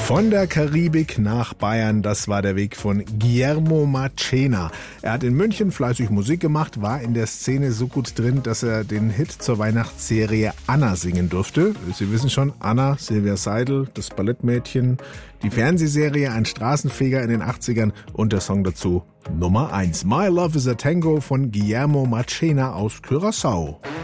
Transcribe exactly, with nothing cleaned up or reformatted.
Von der Karibik nach Bayern, das war der Weg von Guillermo Marchena. Er hat in München fleißig Musik gemacht, war in der Szene so gut drin, dass er den Hit zur Weihnachtsserie Anna singen durfte. Sie wissen schon, Anna, Silvia Seidel, das Ballettmädchen, die Fernsehserie Ein Straßenfeger in den achtzigern und der Song dazu Nummer eins. My Love is a Tango von Guillermo Marchena aus Curaçao.